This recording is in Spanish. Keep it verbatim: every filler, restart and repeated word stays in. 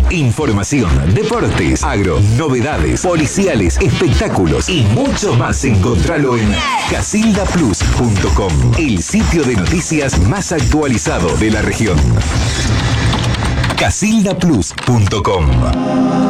Información, deportes, agro, novedades, policiales, espectáculos y mucho más. Encontralo en casilda plus punto com, el sitio de noticias más actualizado de la región. casilda plus punto com